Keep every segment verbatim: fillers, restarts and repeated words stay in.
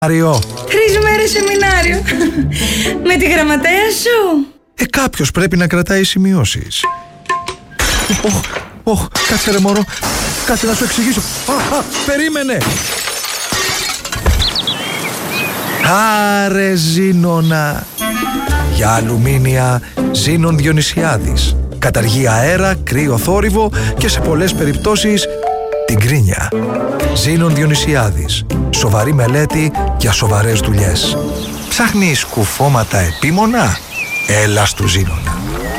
Τρεις μέρες σεμινάριο. Με τη γραμματέα σου. Ε, κάποιος πρέπει να κρατάει σημειώσεις. Ωχ, ωχ, κάτσε ρε μωρό. Κάτσε να σου εξηγήσω. Α, α, περίμενε. Άρε Ζήνονα. Για αλουμίνια Ζήνων Διονυσιάδης. Καταργεί αέρα, κρύο θόρυβο και σε πολλές περιπτώσεις την κρίνια. Ζήνων Διονυσιάδης. Σοβαρή μελέτη για σοβαρές δουλειές. Ψάχνεις κουφώματα επίμονα? Έλα στου Ζήνονα.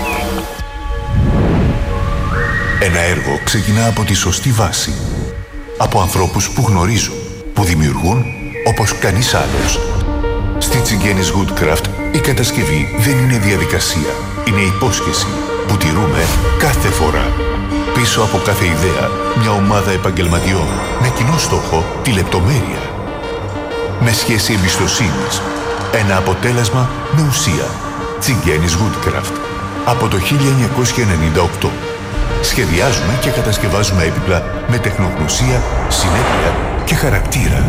Ένα έργο ξεκινά από τη σωστή βάση. Από ανθρώπους που γνωρίζουν, που δημιουργούν όπως κανείς άλλος. Στη Τσιγκένης Woodcraft η κατασκευή δεν είναι διαδικασία. Είναι υπόσχεση που τηρούμε κάθε φορά. Πίσω από κάθε ιδέα, μια ομάδα επαγγελματιών με κοινό στόχο τη λεπτομέρεια. Με σχέση εμπιστοσύνης. Ένα αποτέλεσμα με ουσία. Τσιγκένης Woodcraft. Από το χίλια εννιακόσια ενενήντα οκτώ. Σχεδιάζουμε και κατασκευάζουμε έπιπλα με τεχνογνωσία, συνέπεια και χαρακτήρα.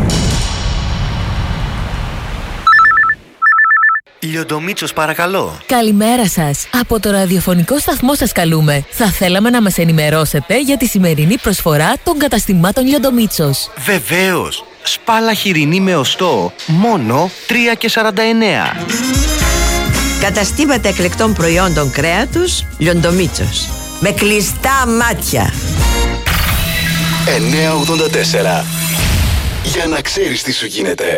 Λιοντομίτσος, παρακαλώ. Καλημέρα σας. Από το ραδιοφωνικό σταθμό σας καλούμε. Θα θέλαμε να μας ενημερώσετε για τη σημερινή προσφορά των καταστημάτων Λιοντομίτσος. Βεβαίως. Σπάλα χοιρινή με οστό, μόνο τρία και σαράντα εννέα. Καταστήματα εκλεκτών προϊόντων κρέατος Λιοντομίτσος. Με κλειστά μάτια. εννιακόσια ογδόντα τέσσερα. Για να ξέρεις τι σου γίνεται.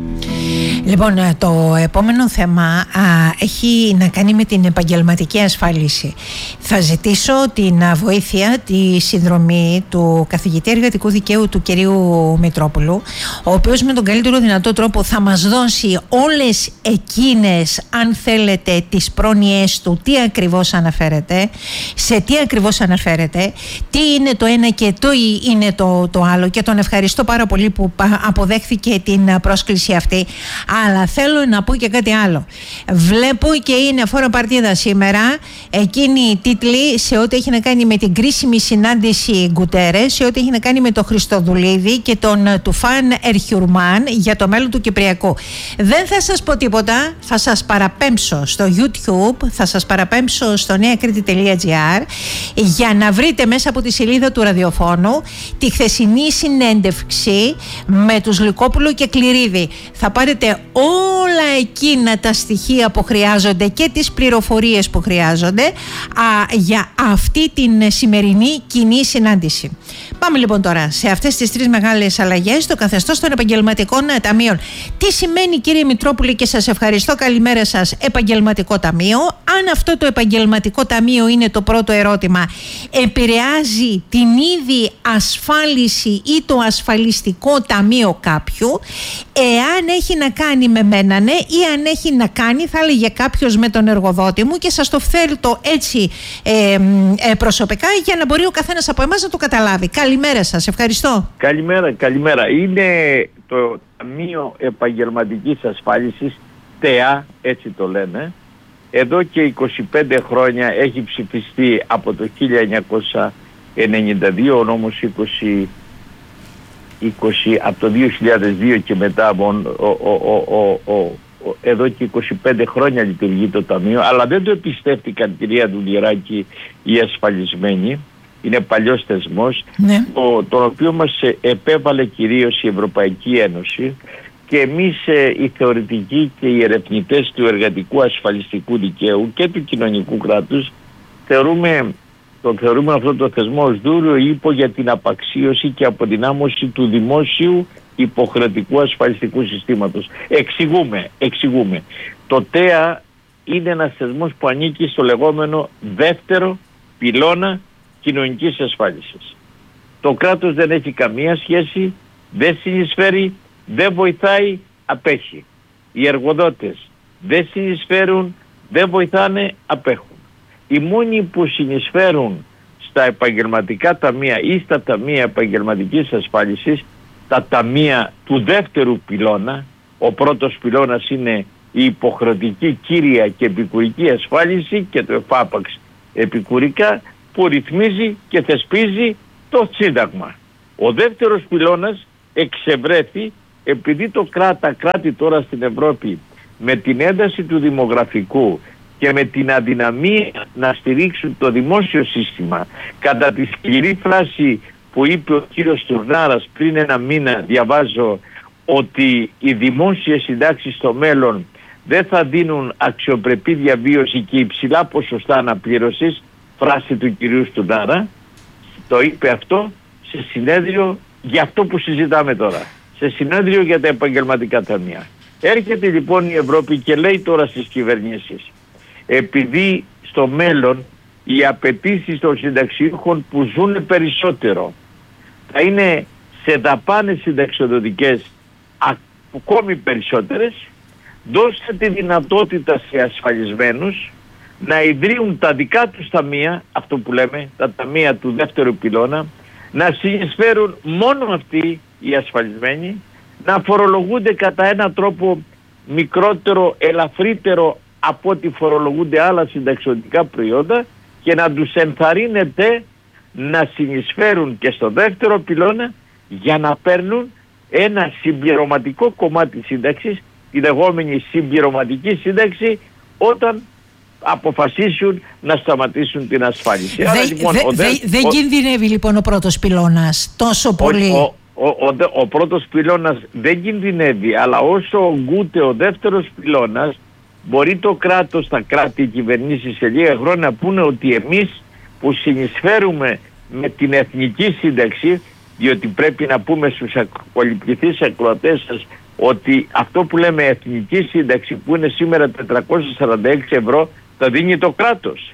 Λοιπόν, το επόμενο θέμα α, έχει να κάνει με την επαγγελματική ασφάλιση. Θα ζητήσω την βοήθεια, τη συνδρομή του καθηγητή εργατικού δικαίου του κυρίου Μητρόπουλου, ο οποίος με τον καλύτερο δυνατό τρόπο θα μας δώσει όλες εκείνες, αν θέλετε, τις πρόνοιες του, τι ακριβώς αναφέρεται, σε τι ακριβώς αναφέρεται, τι είναι το ένα και τι είναι το, το άλλο, και τον ευχαριστώ πάρα πολύ που αποδέχθηκε την πρόσκληση αυτή. Αλλά θέλω να πω και κάτι άλλο. Βλέπω και είναι φόρο παρτίδα σήμερα εκείνοι οι τίτλοι σε ό,τι έχει να κάνει με την κρίσιμη συνάντηση Γκουτέρες, σε ό,τι έχει να κάνει με τον Χριστοδουλίδη και τον Τουφάν Ερχιουρμάν για το μέλλον του Κυπριακού. Δεν θα σας πω τίποτα, θα σας παραπέμψω στο YouTube, θα σας παραπέμψω στο νεακρήτη τελεία τζι άρ για να βρείτε μέσα από τη σελίδα του ραδιοφώνου τη χθεσινή συνέντευξη με τους Λυκόπουλο και Κληρίδη. Θα πάρετε όλα εκείνα τα στοιχεία που χρειάζονται και τις πληροφορίες που χρειάζονται α, για αυτή την σημερινή κοινή συνάντηση. Πάμε λοιπόν τώρα σε αυτές τις τρεις μεγάλες αλλαγές, το καθεστώς των επαγγελματικών ταμείων. Τι σημαίνει, κύριε Μητρόπουλε, και σας ευχαριστώ, καλημέρα σας, επαγγελματικό ταμείο? Αν αυτό το επαγγελματικό ταμείο, είναι το πρώτο ερώτημα, επηρεάζει την ήδη ασφάλιση ή το ασφαλιστικό ταμείο κάποιου? Εάν έχει να κάνει με μένα, ναι, ή αν έχει να κάνει, θα έλεγε κάποιος, με τον εργοδότη μου, και σας το φέρω έτσι ε, ε, προσωπικά για να μπορεί ο καθένας από εμάς να το καταλάβει. Καλημέρα σας, ευχαριστώ. Καλημέρα, καλημέρα. Είναι το Ταμείο Επαγγελματικής Ασφάλισης, ΤΕΑ, έτσι το λένε. Εδώ και είκοσι πέντε χρόνια έχει ψηφιστεί από το χίλια εννιακόσια ενενήντα δύο, ο νόμος είκοσι, είκοσι από το δύο χιλιάδες δύο και μετά, ο, ο, ο, ο, ο, ο, εδώ και είκοσι πέντε χρόνια λειτουργεί το Ταμείο, αλλά δεν το εμπιστεύτηκαν, κυρία Δουλιεράκη, οι ασφαλισμένοι. Είναι παλιός θεσμός, ναι, το, τον οποίο μας επέβαλε κυρίως η Ευρωπαϊκή Ένωση, και εμείς οι θεωρητικοί και οι ερευνητές του εργατικού ασφαλιστικού δικαίου και του κοινωνικού κράτους θεωρούμε, το θεωρούμε αυτό το θεσμό ως δούριο ύπο για την απαξίωση και αποδυνάμωση του δημόσιου υποχρεωτικού ασφαλιστικού συστήματος. Εξηγούμε, εξηγούμε. Το ΤΕΑ είναι ένας θεσμός που ανήκει στο λεγόμενο δεύτερο πυλώνα κοινωνικής ασφάλισης. Το κράτος δεν έχει καμία σχέση, δεν συνεισφέρει, δεν βοηθάει, απέχει. Οι εργοδότες δεν συνεισφέρουν, δεν βοηθάνε, απέχουν. Οι μόνοι που συνεισφέρουν στα επαγγελματικά ταμεία ή στα ταμεία επαγγελματικής ασφάλισης, τα ταμεία του δεύτερου πυλώνα, ο πρώτος πυλώνας είναι η υποχρεωτική κύρια και επικουρική ασφάλιση και το εφάπαξ επικουρικά, που ρυθμίζει και θεσπίζει το Σύνταγμα. Ο δεύτερος πυλώνας εξευρέθη επειδή το κρά, τα κράτη τώρα στην Ευρώπη με την ένταση του δημογραφικού και με την αδυναμία να στηρίξουν το δημόσιο σύστημα, κατά τη σκληρή φράση που είπε ο κύριος Τουρνάρας πριν ένα μήνα, διαβάζω, ότι οι δημόσιες συντάξεις στο μέλλον δεν θα δίνουν αξιοπρεπή διαβίωση και υψηλά ποσοστά αναπλήρωσης, φράση του κυρίου Τουρνάρα, το είπε αυτό σε συνέδριο για αυτό που συζητάμε τώρα, σε συνέδριο για τα επαγγελματικά ταμεία. Έρχεται λοιπόν η Ευρώπη και λέει τώρα στις κυβερνήσεις, επειδή στο μέλλον οι απαιτήσεις των συνταξιούχων που ζουν περισσότερο θα είναι σε δαπάνες συνταξιοδοτικές ακόμη περισσότερες, δώστε τη δυνατότητα σε ασφαλισμένους να ιδρύουν τα δικά τους ταμεία, αυτό που λέμε, τα ταμεία του δεύτερου πυλώνα, να συνεισφέρουν μόνο αυτοί οι ασφαλισμένοι, να φορολογούνται κατά έναν τρόπο μικρότερο, ελαφρύτερο από ό,τι φορολογούνται άλλα συνταξιωτικά προϊόντα και να τους ενθαρρύνεται να συνεισφέρουν και στο δεύτερο πυλώνα για να παίρνουν ένα συμπληρωματικό κομμάτι σύνταξης, τη λεγόμενη συμπληρωματική σύνταξη, όταν αποφασίσουν να σταματήσουν την ασφάλιση. Δεν λοιπόν, δε, δε, δε κινδυνεύει λοιπόν ο πρώτος πυλώνας τόσο πολύ? Ο, ο, ο, ο, ο πρώτος πυλώνας δεν κινδυνεύει, αλλά όσο ογκούται ο δεύτερος πυλώνας, μπορεί το κράτος, τα κράτη, οι κυβερνήσεις σε λίγα χρόνια να πούνε ότι εμείς που συνεισφέρουμε με την εθνική σύνταξη, διότι πρέπει να πούμε στους πολυπληθείς ακροατές σας ότι αυτό που λέμε εθνική σύνταξη, που είναι σήμερα τετρακόσια σαράντα έξι ευρώ, θα δίνει το κράτος,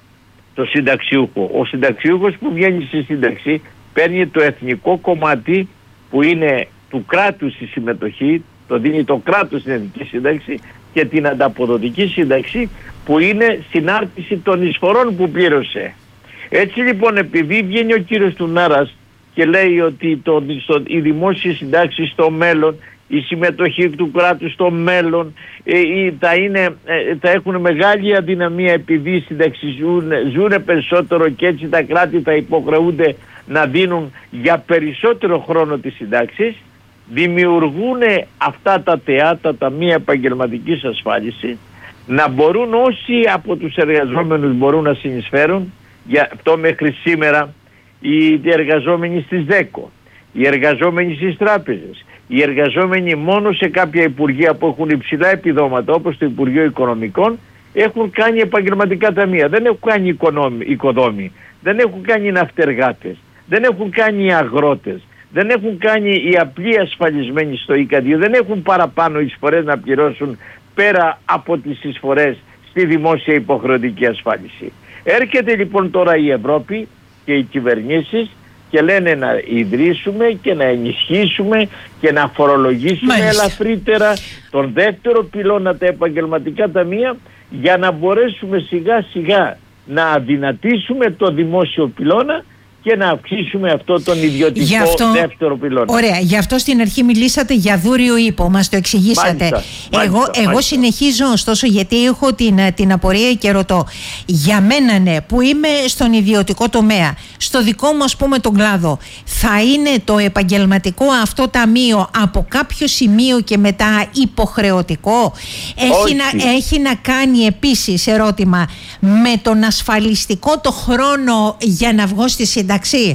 το συνταξιούχο. Ο συνταξιούχος που βγαίνει στη σύνταξη παίρνει το εθνικό κομμάτι που είναι του κράτους η συμμετοχή, το δίνει το κράτος στην εθνική σύνταξη, και την ανταποδοτική σύνταξη που είναι συνάρτηση των εισφορών που πλήρωσε. Έτσι λοιπόν, επειδή βγαίνει ο κύριος Τουρνάρας και λέει ότι το, στο, οι δημόσιες συντάξεις στο μέλλον, η συμμετοχή του κράτους στο μέλλον ε, θα, είναι, ε, θα έχουν μεγάλη αδυναμία επειδή οι συνταξιζούν ζουν, ζουν περισσότερο και έτσι τα κράτη θα υποχρεούνται να δίνουν για περισσότερο χρόνο τις συντάξεις, δημιουργούν αυτά τα ΤΕΑ, τα ταμεία επαγγελματικής ασφάλισης, να μπορούν όσοι από τους εργαζόμενους μπορούν να συνεισφέρουν. Για αυτό μέχρι σήμερα οι εργαζόμενοι στις ΔΕΚΟ, οι εργαζόμενοι στις τράπεζες, οι εργαζόμενοι μόνο σε κάποια υπουργεία που έχουν υψηλά επιδόματα, όπως το Υπουργείο Οικονομικών, έχουν κάνει επαγγελματικά ταμεία. Δεν έχουν κάνει οικοδόμοι, δεν έχουν κάνει ναυτεργάτες, δεν έχουν κάνει αγρότες, δεν έχουν κάνει οι απλοί ασφαλισμένοι στο ΙΚΑΔΙΟ, δεν έχουν παραπάνω εισφορές να πληρώσουν πέρα από τις εισφορές στη δημόσια υποχρεωτική ασφάλιση. Έρχεται λοιπόν τώρα η Ευρώπη και οι κυβερνήσεις και λένε να ιδρύσουμε και να ενισχύσουμε και να φορολογήσουμε Μάλιστα. ελαφρύτερα τον δεύτερο πυλώνα, τα επαγγελματικά ταμεία, για να μπορέσουμε σιγά σιγά να αδυνατήσουμε το δημόσιο πυλώνα και να αυξήσουμε αυτό τον ιδιωτικό αυτό, δεύτερο πυλώνα. Ωραία, γι' αυτό στην αρχή μιλήσατε για δούριο ύπο, μας το εξηγήσατε. Μάλιστα, εγώ, μάλιστα, εγώ μάλιστα. συνεχίζω ωστόσο, γιατί έχω την, την απορία και ρωτώ. Για μένα, ναι, που είμαι στον ιδιωτικό τομέα, στο δικό μου ας πούμε τον κλάδο, θα είναι το επαγγελματικό αυτό ταμείο από κάποιο σημείο και μετά υποχρεωτικό? Έχει να, έχει να κάνει επίσης, ερώτημα, με τον ασφαλιστικό το χρόνο για να βγω στη συνταξή?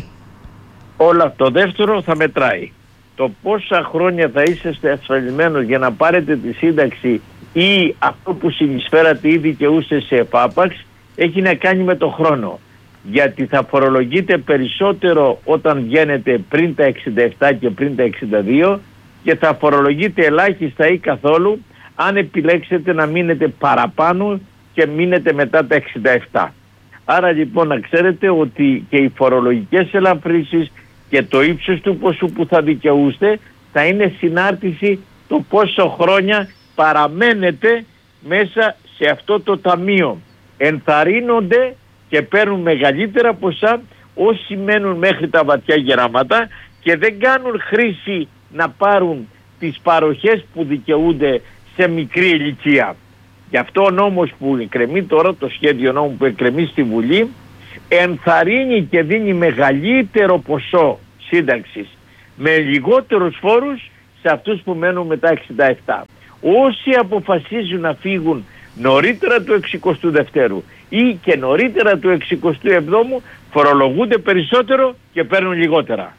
Όλα, το δεύτερο θα μετράει. Το πόσα χρόνια θα είσαστε ασφαλισμένος για να πάρετε τη σύνταξη ή αυτό που συνεισφέρατε ή δικαιούστε σε επάπαξ, έχει να κάνει με το χρόνο. Γιατί θα φορολογείτε περισσότερο όταν βγαίνετε πριν τα εξήντα επτά και πριν τα εξήντα δύο και θα φορολογείτε ελάχιστα ή καθόλου αν επιλέξετε να μείνετε παραπάνω και μείνετε μετά τα εξήντα επτά. Άρα λοιπόν να ξέρετε ότι και οι φορολογικές ελαφρύσεις και το ύψος του ποσού που θα δικαιούστε θα είναι συνάρτηση το πόσο χρόνια παραμένετε μέσα σε αυτό το ταμείο. Ενθαρρύνονται και παίρνουν μεγαλύτερα ποσά όσοι μένουν μέχρι τα βαθιά γεράματα και δεν κάνουν χρήση να πάρουν τις παροχές που δικαιούνται σε μικρή ηλικία. Γι' αυτό ο νόμος που εκκρεμεί τώρα, το σχέδιο νόμου που εκκρεμεί στη Βουλή, ενθαρρύνει και δίνει μεγαλύτερο ποσό σύνταξης με λιγότερους φόρους σε αυτούς που μένουν μετά εξήντα επτά. Όσοι αποφασίζουν να φύγουν νωρίτερα του εξηκοστού δευτέρου ή και νωρίτερα του εξηκοστού εβδόμου φορολογούνται περισσότερο και παίρνουν λιγότερα.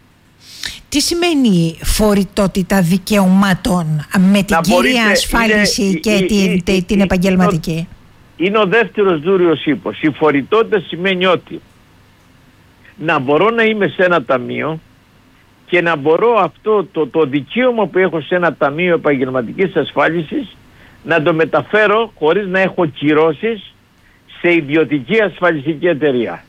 Τι σημαίνει φορητότητα δικαιωμάτων με την να κύρια μπορείτε, ασφάλιση είναι, και είναι, την, είναι, την, την επαγγελματική? Είναι ο, είναι ο δεύτερος δούριος ύπος. Η φορητότητα σημαίνει ότι να μπορώ να είμαι σε ένα ταμείο και να μπορώ αυτό το, το δικαίωμα που έχω σε ένα ταμείο επαγγελματικής ασφάλισης να το μεταφέρω χωρίς να έχω κυρώσεις σε ιδιωτική ασφαλιστική εταιρεία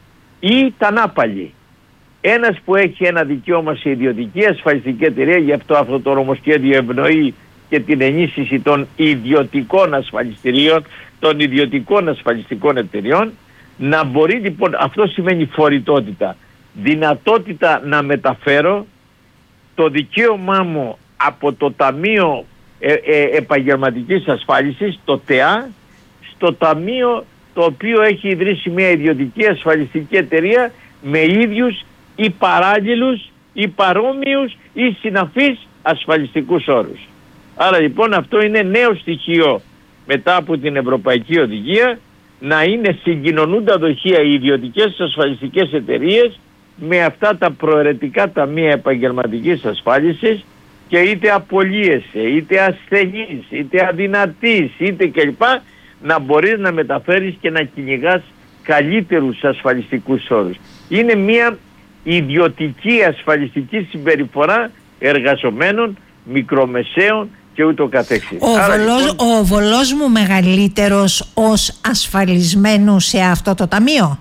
ή τα νάπαλη. Ένας που έχει ένα δικαίωμα σε ιδιωτική ασφαλιστική εταιρεία, γι' αυτό αυτό το νομοσχέδιο ευνοεί και την ενίσχυση των ιδιωτικών ασφαλιστηρίων, των ιδιωτικών ασφαλιστικών εταιρειών, να μπορεί λοιπόν, αυτό σημαίνει φορητότητα, δυνατότητα να μεταφέρω το δικαίωμά μου από το Ταμείο ε, ε, Επαγγελματικής Ασφάλισης, το ΤΕΑ, στο ταμείο το οποίο έχει ιδρύσει μια ιδιωτική ασφαλιστική εταιρεία με ίδιους ή παράλληλους ή παρόμοιους ή συναφείς ασφαλιστικούς όρους. Άρα λοιπόν αυτό είναι νέο στοιχείο μετά από την Ευρωπαϊκή Οδηγία, να είναι συγκοινωνούντα δοχεία οι ιδιωτικές ασφαλιστικές εταιρείες με αυτά τα προαιρετικά ταμεία επαγγελματικής ασφάλισης και είτε απολύεσαι, είτε ασθενής, είτε αδυνατής, είτε κλπ. Να μπορείς να μεταφέρεις και να κυνηγάς καλύτερους ασφαλιστικούς όρους. Είναι μια ιδιωτική ασφαλιστική συμπεριφορά εργαζομένων, μικρομεσαίων και ούτω καθεξής. Ο, Άρα, βολός, λοιπόν, ο βολός μου μεγαλύτερος ως ασφαλισμένου σε αυτό το ταμείο?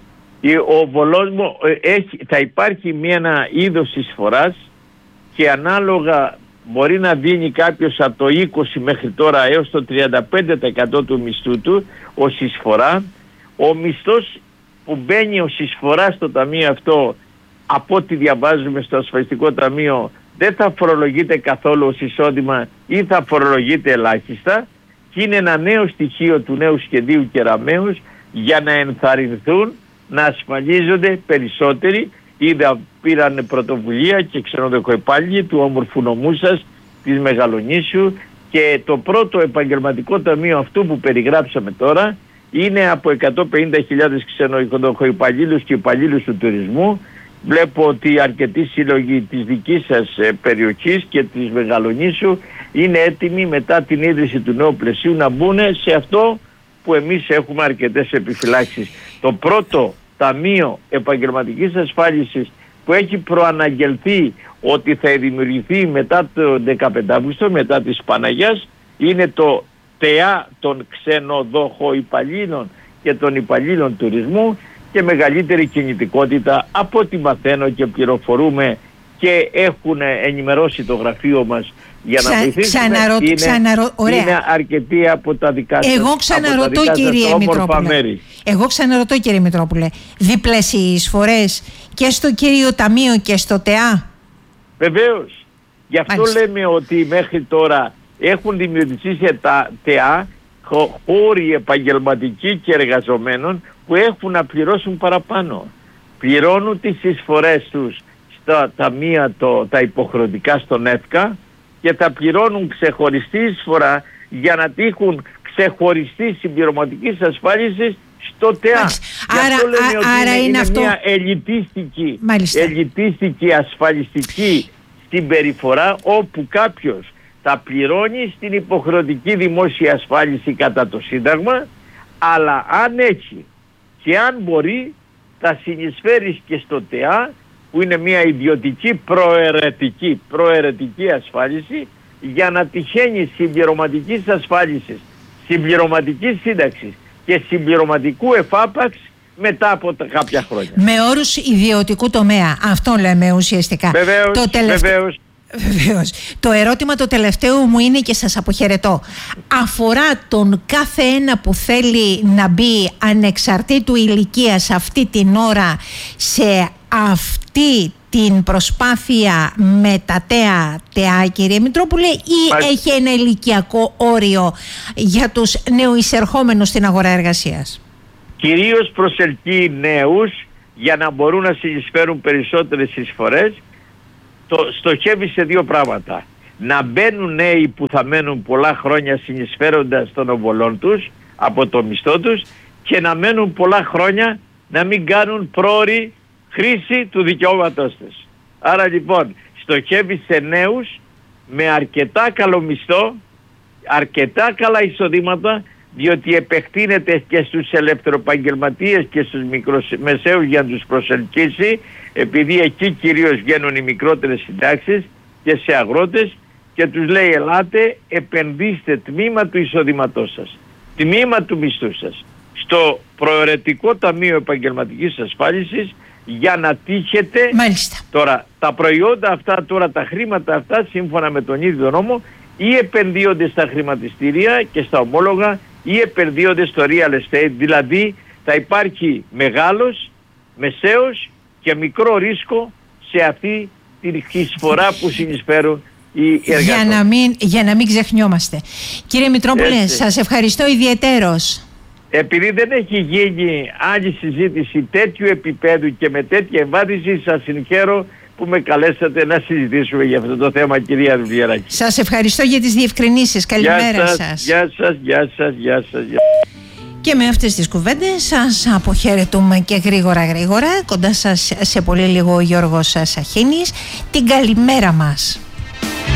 Ο βολός μου έχει, θα υπάρχει μια ένα είδος εισφοράς και ανάλογα μπορεί να δίνει κάποιος από το είκοσι μέχρι τώρα έως το τριάντα πέντε τοις εκατό του μισθού του ως εισφορά. Ο μισθός που μπαίνει ως εισφορά στο ταμείο αυτό, από ό,τι διαβάζουμε στο ασφαλιστικό ταμείο, δεν θα φορολογείται καθόλου ως εισόδημα ή θα φορολογείται ελάχιστα, και είναι ένα νέο στοιχείο του νέου σχεδίου Κεραμέως για να ενθαρρυνθούν να ασφαλίζονται περισσότεροι. Είδα, πήραν πρωτοβουλία και ξενοδοχοϊπάλληλοι του όμορφου νομού σας, της Μεγαλονήσου, και το πρώτο επαγγελματικό ταμείο αυτού που περιγράψαμε τώρα είναι από εκατόν πενήντα χιλιάδες ξενοδοχοϊπαλλήλους και υπαλλήλους του τουρισμού. Βλέπω ότι αρκετοί σύλλογοι της δικής σας ε, περιοχής και της Μεγαλονήσου είναι έτοιμοι μετά την ίδρυση του νέου πλαισίου να μπουν σε αυτό που εμείς έχουμε αρκετές επιφυλάξεις. Το πρώτο Ταμείο Επαγγελματικής Ασφάλισης που έχει προαναγγελθεί ότι θα δημιουργηθεί μετά το δεκαπέντε Αυγούστου, μετά της Παναγιάς, είναι το ΤΕΑ των ξενοδοχοϊπαλλήλων και των υπαλλήλων τουρισμού, και μεγαλύτερη κινητικότητα από ό,τι μαθαίνω και πληροφορούμε και έχουν ενημερώσει το γραφείο μας για Ξα, να βοηθήσουμε. Ξαναρω, είναι, ξαναρω, είναι αρκετοί από τα δικά σας, Εγώ ξαναρωτώ, από τα δικά κύριε σας όμορφα Μητρόπουλε. μέρη. Εγώ ξαναρωτώ, κύριε Μητρόπουλε. Δίπλες οι εισφορές και στο κύριο ταμείο και στο ΤΕΑ? Βεβαίως. Γι' αυτό Μάλιστα. λέμε ότι μέχρι τώρα έχουν δημιουργηθεί σε τα ΤΕΑ χώροι επαγγελματικοί και εργαζομένων που έχουν να πληρώσουν παραπάνω. Πληρώνουν τις εισφορές τους στα ταμεία το, τα υποχρεωτικά στον ΕΦΚΑ και θα πληρώνουν ξεχωριστή εισφορά για να τύχουν ξεχωριστή συμπληρωματικής ασφάλισης στο ΤΕΑ. Άρα, αυτό λέμε α, ότι άρα είναι, είναι αυτό... μια ελιτίστικη, ελιτίστικη ασφαλιστική συμπεριφορά, όπου κάποιος θα πληρώνει στην υποχρεωτική δημόσια ασφάλιση κατά το Σύνταγμα, αλλά αν έχει και αν μπορεί θα συνεισφέρει και στο ΤΕΑ, που είναι μια ιδιωτική προαιρετική, προαιρετική ασφάλιση, για να τυχαίνει συμπληρωματικής ασφάλισης, συμπληρωματικής σύνταξης και συμπληρωματικού εφάπαξ μετά από τα κάποια χρόνια. Με όρους ιδιωτικού τομέα. Αυτό λέμε ουσιαστικά. Βεβαίως, το τελευτε... βεβαίως. Βεβαίως. Το ερώτημα το τελευταίο μου είναι, και σας αποχαιρετώ, αφορά τον κάθε ένα που θέλει να μπει ανεξαρτήτου ηλικίας αυτή την ώρα σε αυτή την προσπάθεια με τα ΤΕΑ, ΤΕΑ κύριε Μητρόπουλε, ή Μάλιστα. έχει ένα ηλικιακό όριο για τους νεοεισερχόμενους στην αγορά εργασίας? Κυρίως προσελκύει νέους για να μπορούν να συνεισφέρουν περισσότερες εισφορές. το στοχεύει σε δύο πράγματα. Να μπαίνουν νέοι που θα μένουν πολλά χρόνια συνεισφέροντας των οβολών τους από το μισθό τους και να μένουν πολλά χρόνια να μην κάνουν πρόωρη χρήση του δικαιώματός τους. Άρα λοιπόν στοχεύει σε νέους με αρκετά καλό μισθό, αρκετά καλά εισοδήματα, διότι επεκτείνεται και στους ελευθεροεπαγγελματίες και στους μικρομεσαίους για να τους προσελκύσει, επειδή εκεί κυρίως βγαίνουν οι μικρότερες συντάξεις, και σε αγρότες, και τους λέει ελάτε επενδύστε τμήμα του εισοδήματός σας, τμήμα του μισθού σας στο προαιρετικό ταμείο επαγγελματικής ασφάλισης για να τύχετε. Μάλιστα. Τώρα τα προϊόντα αυτά, τώρα τα χρήματα αυτά σύμφωνα με τον ίδιο νόμο ή επενδύονται στα χρηματιστήρια και στα ομόλογα ή επενδύονται στο real estate, δηλαδή θα υπάρχει μεγάλος, μεσαίος και μικρό ρίσκο σε αυτή την εισφορά που συνεισφέρουν οι εργατές. Για να μην, για να μην ξεχνιόμαστε. Κύριε Μητρόπουλε, σας ευχαριστώ ιδιαιτέρως. Επειδή δεν έχει γίνει άλλη συζήτηση τέτοιου επίπεδου και με τέτοια εμβάθυνση, σας συγχαίρω που με καλέσατε να συζητήσουμε για αυτό το θέμα, κυρία Δουλιεράκη. Σας ευχαριστώ για τις διευκρινήσεις. Καλημέρα γεια σας, σας. Γεια σας, γεια σας, γεια σας. Γεια. Και με αυτές τις κουβέντες σας αποχαιρετούμε και γρήγορα γρήγορα. Κοντά σας σε πολύ λίγο ο Γιώργος Σαχίνης. Την καλημέρα μας.